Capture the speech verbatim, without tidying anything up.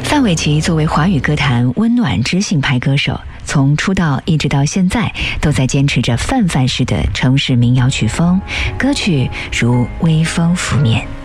范玮琪作为华语歌坛温暖知性派歌手，从出道一直到现在，都在坚持着范范式的城市民谣曲风，歌曲如微风拂面。